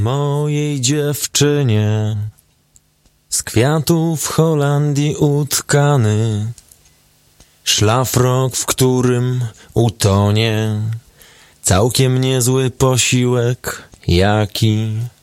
Mojej dziewczynie z kwiatów Holandii utkany szlafrok, w którym utonie całkiem niezły posiłek, jaki